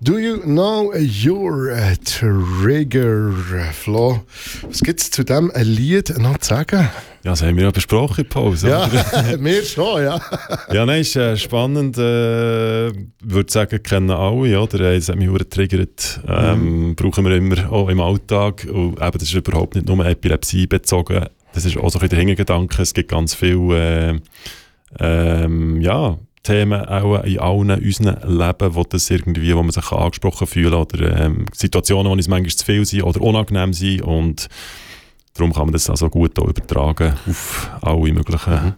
Do you know your trigger, Flo? Was gibt es zu diesem Lied noch zu sagen? Ja, das haben wir ja besprochen in der Pause. Ja, wir schon, ja. Ja, nein, ist spannend. Würde sagen, kennen alle, oder? Es hat mich sehr getriggert. Brauchen wir immer auch im Alltag. Und eben, das ist überhaupt nicht nur Epilepsie bezogen. Das ist auch so ein bisschen der Hintergedanke. Es gibt ganz viele Themen auch in allen unseren Leben, wo man sich angesprochen fühlt oder Situationen, die uns manchmal zu viel sind oder unangenehm sind. Und darum kann man das also gut auch übertragen auf alle möglichen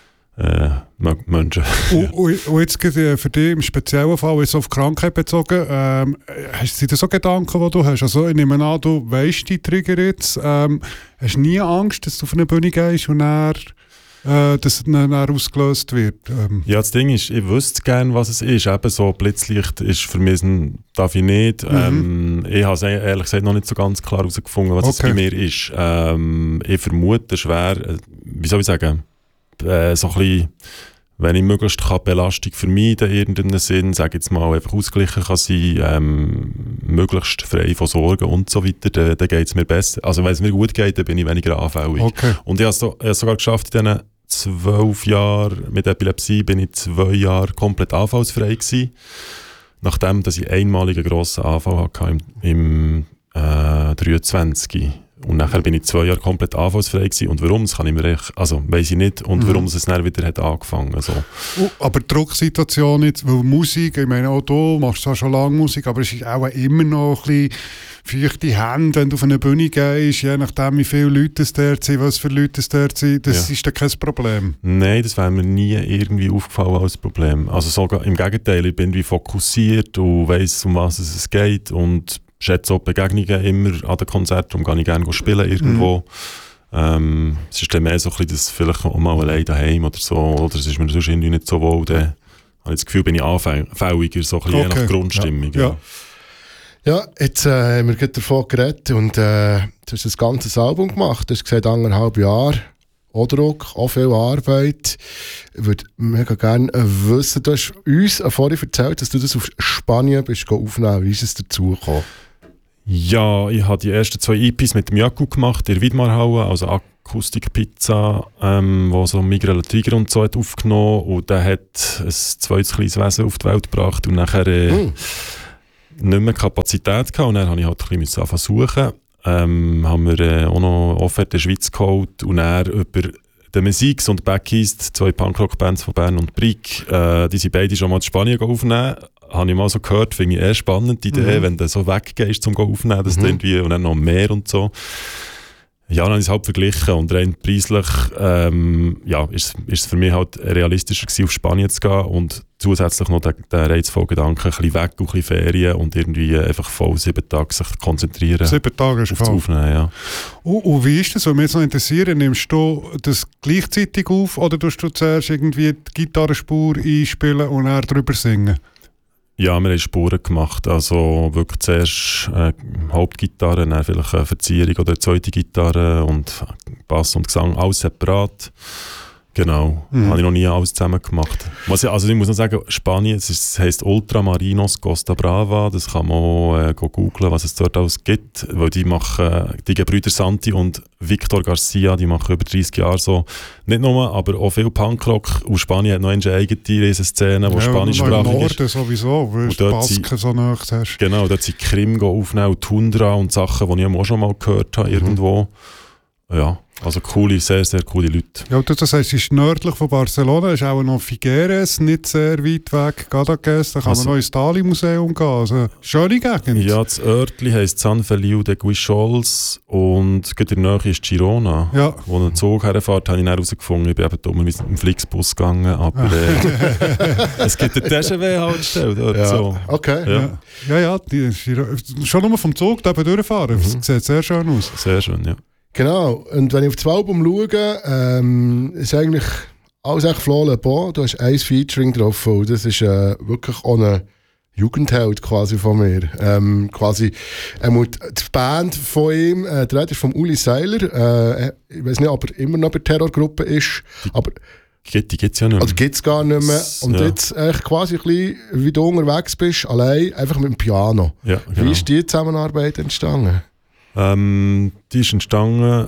Menschen. Und jetzt für dich im speziellen Fall, jetzt auf Krankheit bezogen, sind das so Gedanken, die du hast? Also ich nehme an, du weisst die Trigger jetzt. Hast du nie Angst, dass du auf eine Bühne gehst und dass dann ausgelöst wird? Ja, das Ding ist, ich wüsste gerne, was es ist. Eben so Blitzlicht ist für mich darf ich nicht. Ich habe es ehrlich gesagt noch nicht so ganz klar herausgefunden, was es bei mir ist. Ich vermute schwer, wie soll ich sagen, so ein bisschen, wenn ich möglichst Belastung vermeiden in irgendeinem Sinn, sage jetzt mal, einfach ausgleichen kann sein, möglichst frei von Sorgen und so weiter, dann geht es mir besser. Also wenn es mir gut geht, dann bin ich weniger anfällig. Okay. Und ich habe es sogar geschafft, in diesen 12 Jahren mit Epilepsie bin ich 2 Jahre komplett anfallsfrei gewesen. Nachdem, dass ich einmalig einen grossen Anfall hatte im 23. Und nachher bin ich 2 Jahre komplett anfallsfrei gewesen. Und warum, das kann ich mir weiss ich nicht. Und warum es dann wieder hat angefangen. So. Aber die Drucksituation jetzt, weil Musik, ich meine auch du machst zwar schon lange Musik, aber es ist auch immer noch ein bisschen feuchte Hände, wenn du auf eine Bühne gehst, je nachdem wie viele Leute es dort sind, was für Leute es dort sind, das ist dann kein Problem. Nein, das wäre mir nie irgendwie aufgefallen als Problem. Also sogar im Gegenteil, ich bin wie fokussiert und weiss, um was es geht und schätze auch Begegnungen immer an den Konzerten und gehe ich gerne spielen irgendwo. Es ist dann mehr so ein bisschen das vielleicht auch mal allein daheim oder so, oder es ist mir sonst irgendwie nicht so wohl, dann habe ich das Gefühl, bin ich anfälliger, so ein bisschen je nach Grundstimmung. Ja, jetzt haben wir gerade davon geredet und du hast ein ganzes Album gemacht, du hast gesagt 1,5 Jahre, auch Druck, auch viel Arbeit. Ich würde mega gerne wissen, du hast uns vorhin erzählt, dass du das auf Spanien bist aufnehmen. Wie ist es dazu gekommen? Ja, ich habe die ersten 2 EPs mit dem Jakub gemacht, in der Widmarhalle, also Akustikpizza, wo so Miguel Tiger und so hat aufgenommen und der hat ein zweites kleines Wesen auf die Welt gebracht und nachher nicht mehr Kapazität gehabt und dann habe ich halt ein bisschen versuchen. Haben wir auch noch Offerte in der Schweiz geholt und dann über den Mesiks und Backeast, 2 Punkrock-Bands von Bern und Brig, die sind beide schon mal in Spanien aufnehmen. Habe ich mal so gehört, finde ich spannend, die Idee, wenn du so weggehst zum aufnehmen, dass irgendwie und dann noch mehr und so. Ja, dann habe ich es halt verglichen und rein preislich ist es für mich halt realistischer gewesen, auf Spanien zu gehen und zusätzlich noch der reizvolle Gedanke, ein bisschen weg, ein bisschen Ferien und irgendwie einfach voll 7 Tage sich konzentrieren. 7 Tage ist auf Aufnehmen, ja. Und wie ist das, was mich jetzt noch interessiert, nimmst du das gleichzeitig auf oder tust du zuerst irgendwie die Gitarrenspur einspielen und dann drüber singen? Ja, wir haben Spuren gemacht, also wirklich zuerst Hauptgitarre, dann vielleicht eine Verzierung oder eine zweite Gitarre und Bass und Gesang, alles separat. Genau, habe ich noch nie alles zusammen gemacht. Also ich muss noch sagen, Spanien, es heisst Ultramarinos Costa Brava, das kann man auch googlen, was es dort alles gibt, weil die Gebrüder Santi und Victor Garcia, die machen über 30 Jahre so, nicht nur, aber auch viel Punkrock, und Spanien hat noch eine eigene Riesenszene, die spanischsprachig ist. Norden sowieso, weil du Basken so nahe hast. Genau, dort sind Krim aufnehmen, Tundra und Sachen, die ich auch schon mal gehört habe irgendwo. Ja, also sehr, sehr coole Leute. Ja, das heißt, es ist nördlich von Barcelona, ist auch noch Figueres, nicht sehr weit weg, Cadaqués, da kann man noch ins Dali-Museum gehen, also schöne Gegend. Ja, das Örtli heisst San Feliu de Guixols und in der Nähe ist Girona, wo ein Zug herfährt, habe ich dann herausgefunden, ich bin eben dumm mit dem Flixbus gegangen, aber es gibt eine TGV-Haltestelle dort. Ja. So. Okay. Ja, schon nur vom Zug da durchfahren, das sieht sehr schön aus. Sehr schön, ja. Genau, und wenn ich auf das Album schaue, ist eigentlich alles echt Flo Le Bon. Du hast ein Featuring drauf und das ist wirklich auch ein Jugendheld quasi von mir. Die Band von ihm, der ist von Uli Seiler. Ich weiß nicht, ob er immer noch bei der Terrorgruppe ist, aber die gibt es ja nicht mehr. Also gibt es gar nicht mehr. Und jetzt echt quasi ein bisschen, wie du unterwegs bist, allein, einfach mit dem Piano. Ja, Wie ist die Zusammenarbeit entstanden? Die ist entstanden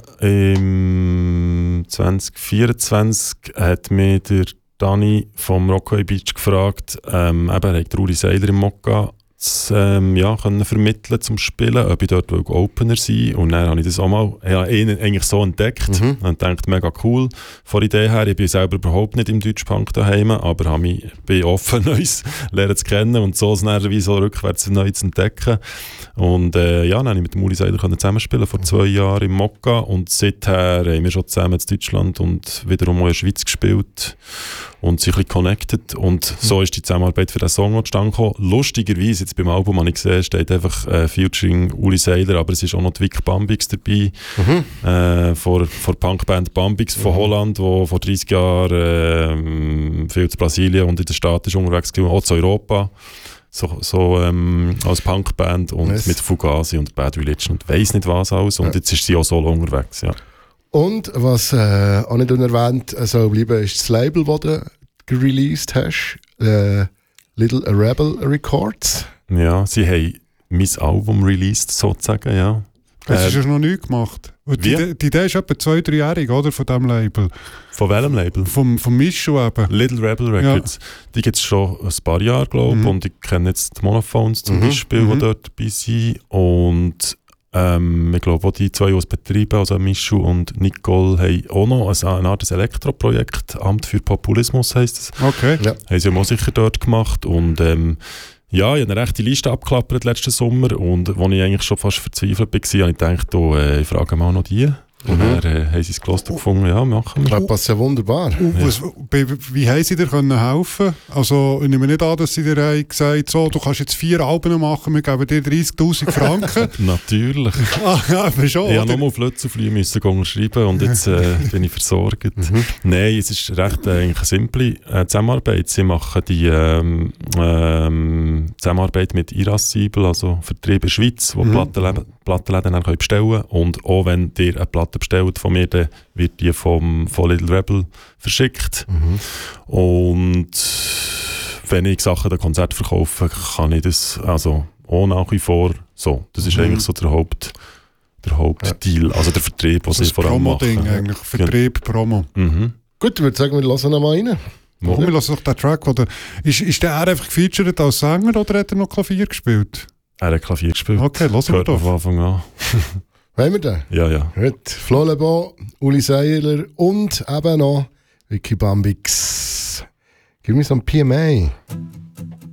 im 2024, hat mir der Dani vom Rockaway Beach gefragt, er hat Uli Seiler im Mokka können vermitteln zum Spielen, ob ich dort Opener sein. Und dann habe ich das auch mal ihn eigentlich so entdeckt und dachte, mega cool von der Idee her. Ich bin selber überhaupt nicht im Deutschpunk daheim, aber bin offen, Neues lernen zu kennen und so wie so rückwärts neu zu entdecken. Und dann habe ich mit dem Uli Seiler zusammenspielen vor 2 Jahren im Mokka und seither haben wir schon zusammen in Deutschland und wiederum auch in der Schweiz gespielt und sind ein bisschen connected und so ist die Zusammenarbeit für den Song zustande gekommen. Lustigerweise, jetzt beim Album habe ich gesehen, steht einfach Featuring Uli Seiler, aber es ist auch noch Vic Bambix dabei, von Punkband Bambix von Holland, die vor 30 Jahren viel zu Brasilien und in den Staaten ist unterwegs gewesen, auch zu Europa. So als Punkband und mit Fugazi und Bad Religion und weiss nicht was alles. Und jetzt ist sie auch solo unterwegs, ja. Und was auch nicht unerwähnt soll bleiben, ist das Label, das du released hast, Little Rebel Records. Ja, sie haben mein Album released, sozusagen, ja. Das hast du noch nie gemacht. Die Idee ist etwa 2-3-jährig, oder, von diesem Label. Von welchem Label? Vom Mischu eben. Little Rebel Records. Ja. Die gibt es schon ein paar Jahre, glaube ich. Und ich kenne jetzt die Monophones zum Beispiel, die dort dabei sind. Und ich glaube auch die zwei, die es betreiben, also Mischu und Nicole, haben auch noch eine Art Elektroprojekt, Amt für Populismus heisst es. Okay. Ja. Haben sie auch sicher dort gemacht. Und ja, ich habe eine rechte Liste abgeklappert letzten Sommer und als ich eigentlich schon fast verzweifelt war, habe ich gedacht, ich frage mal noch die. Und dann haben sie es gelassen und gefunden, ja, machen wir. Das passt ja wunderbar. Wie haben sie dir helfen? Also, ich nehme nicht an, dass sie dir gesagt haben, du kannst jetzt 4 Alben machen, wir geben dir 30'000 Franken. Natürlich. Ja, schon, ich musste nur auf Lützelflühe unterschreiben und jetzt bin ich versorgt. Nein, es ist recht eigentlich eine simple Zusammenarbeit. Sie machen die Zusammenarbeit mit Irascible, also Vertrieb in der Schweiz, wo Plattenläden dann bestellen können. Und auch wenn ihr eine Platte bestellt von mir, dann wird die von Little Rebel verschickt. Und wenn ich Sachen an Konzert verkaufe, kann ich das also auch nach wie vor so. Das ist eigentlich so der Hauptdeal, also der Vertrieb, was ich vor allem mache. Promo-Ding eigentlich, Vertrieb, Promo. Gut, ich würde sagen, wir hören noch mal rein. Komm, wir hören noch den Track. Oder ist der einfach gefeatured als Sänger oder hat er noch Klavier gespielt? Er hat Klavier gespielt. Okay, hören wir doch. Von Anfang an. Wollen wir den? Ja, ja. Gut. Flo Le Bon, Uli Seiler und eben noch Vicky Bambix. Gib mir so ein PMA.